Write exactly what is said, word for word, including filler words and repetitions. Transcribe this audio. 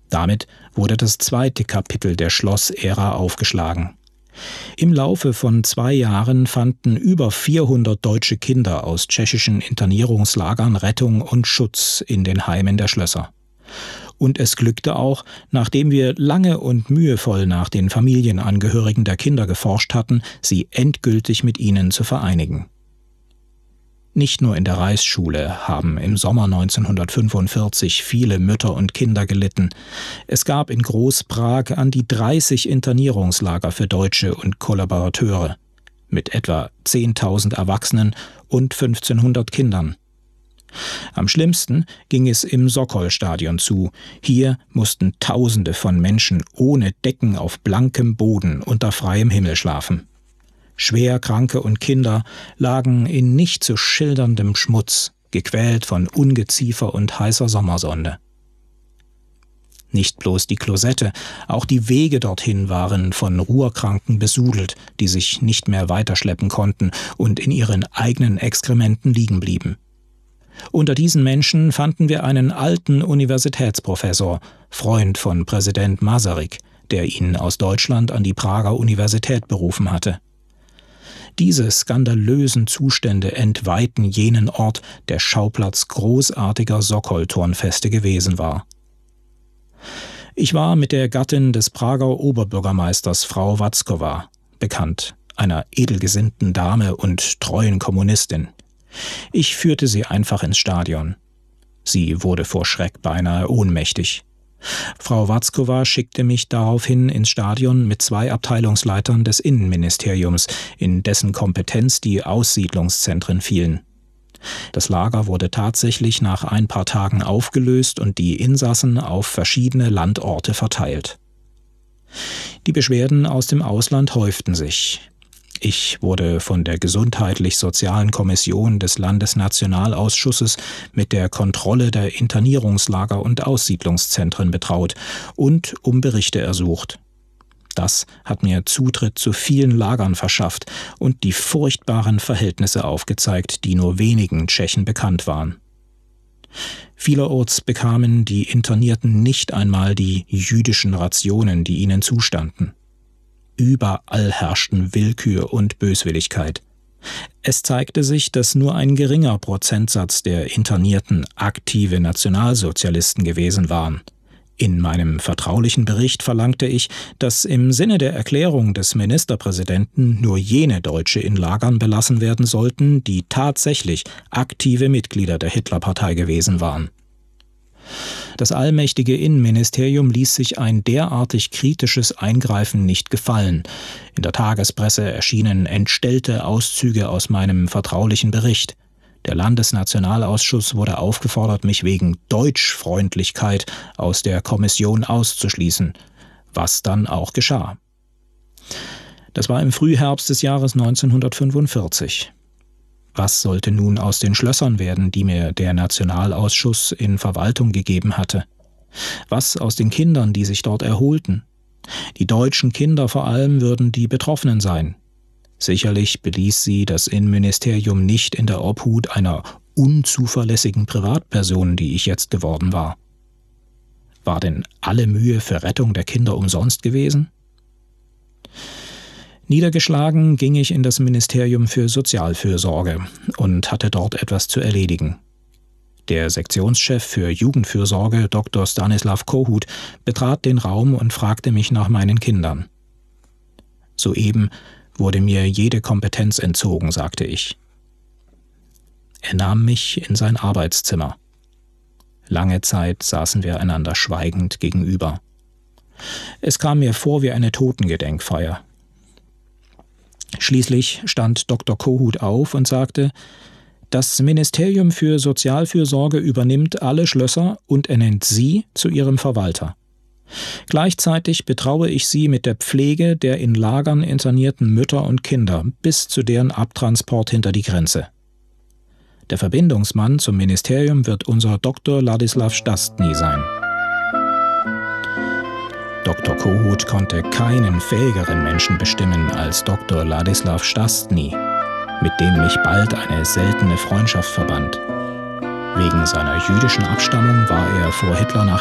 Damit wurde das zweite Kapitel der Schloss-Ära aufgeschlagen. Im Laufe von zwei Jahren fanden über vierhundert deutsche Kinder aus tschechischen Internierungslagern Rettung und Schutz in den Heimen der Schlösser. Und es glückte auch, nachdem wir lange und mühevoll nach den Familienangehörigen der Kinder geforscht hatten, sie endgültig mit ihnen zu vereinigen. Nicht nur in der Reichsschule haben im Sommer neunzehnhundertfünfundvierzig viele Mütter und Kinder gelitten. Es gab in Groß-Prag an die dreißig Internierungslager für Deutsche und Kollaborateure mit etwa zehntausend Erwachsenen und fünfzehnhundert Kindern. Am schlimmsten ging es im Sokol-Stadion zu. Hier mussten Tausende von Menschen ohne Decken auf blankem Boden unter freiem Himmel schlafen. Schwerkranke und Kinder lagen in nicht zu schilderndem Schmutz, gequält von Ungeziefer und heißer Sommersonne. Nicht bloß die Klosette, auch die Wege dorthin waren von Ruhrkranken besudelt, die sich nicht mehr weiterschleppen konnten und in ihren eigenen Exkrementen liegen blieben. Unter diesen Menschen fanden wir einen alten Universitätsprofessor, Freund von Präsident Masaryk, der ihn aus Deutschland an die Prager Universität berufen hatte. Diese skandalösen Zustände entweihten jenen Ort, der Schauplatz großartiger Sokol-Turnfeste gewesen war. Ich war mit der Gattin des Prager Oberbürgermeisters, Frau Watzkowa, bekannt, einer edelgesinnten Dame und treuen Kommunistin. Ich führte sie einfach ins Stadion. Sie wurde vor Schreck beinahe ohnmächtig. Frau Watzkowa schickte mich daraufhin ins Stadion mit zwei Abteilungsleitern des Innenministeriums, in dessen Kompetenz die Aussiedlungszentren fielen. Das Lager wurde tatsächlich nach ein paar Tagen aufgelöst und die Insassen auf verschiedene Landorte verteilt. Die Beschwerden aus dem Ausland häuften sich. Ich wurde von der Gesundheitlich-Sozialen Kommission des Landesnationalausschusses mit der Kontrolle der Internierungslager und Aussiedlungszentren betraut und um Berichte ersucht. Das hat mir Zutritt zu vielen Lagern verschafft und die furchtbaren Verhältnisse aufgezeigt, die nur wenigen Tschechen bekannt waren. Vielerorts bekamen die Internierten nicht einmal die jüdischen Rationen, die ihnen zustanden. Überall herrschten Willkür und Böswilligkeit. Es zeigte sich, dass nur ein geringer Prozentsatz der Internierten aktive Nationalsozialisten gewesen waren. In meinem vertraulichen Bericht verlangte ich, dass im Sinne der Erklärung des Ministerpräsidenten nur jene Deutsche in Lagern belassen werden sollten, die tatsächlich aktive Mitglieder der Hitlerpartei gewesen waren. Das allmächtige Innenministerium ließ sich ein derartig kritisches Eingreifen nicht gefallen. In der Tagespresse erschienen entstellte Auszüge aus meinem vertraulichen Bericht. Der Landesnationalausschuss wurde aufgefordert, mich wegen Deutschfreundlichkeit aus der Kommission auszuschließen, was dann auch geschah. Das war im Frühherbst des Jahres neunzehnhundertfünfundvierzig. Was sollte nun aus den Schlössern werden, die mir der Nationalausschuss in Verwaltung gegeben hatte? Was aus den Kindern, die sich dort erholten? Die deutschen Kinder vor allem würden die Betroffenen sein. Sicherlich beließ sie das Innenministerium nicht in der Obhut einer unzuverlässigen Privatperson, die ich jetzt geworden war. War denn alle Mühe für Rettung der Kinder umsonst gewesen? Niedergeschlagen ging ich in das Ministerium für Sozialfürsorge und hatte dort etwas zu erledigen. Der Sektionschef für Jugendfürsorge, Doktor Stanislav Kohut, betrat den Raum und fragte mich nach meinen Kindern. Soeben wurde mir jede Kompetenz entzogen, sagte ich. Er nahm mich in sein Arbeitszimmer. Lange Zeit saßen wir einander schweigend gegenüber. Es kam mir vor wie eine Totengedenkfeier. Schließlich stand Doktor Kohut auf und sagte, das Ministerium für Sozialfürsorge übernimmt alle Schlösser und ernennt Sie zu Ihrem Verwalter. Gleichzeitig betraue ich Sie mit der Pflege der in Lagern internierten Mütter und Kinder bis zu deren Abtransport hinter die Grenze. Der Verbindungsmann zum Ministerium wird unser Doktor Ladislav Stastny sein. Doktor Kohut konnte keinen fähigeren Menschen bestimmen als Doktor Ladislav Stastny, mit dem mich bald eine seltene Freundschaft verband. Wegen seiner jüdischen Abstammung war er vor Hitler nach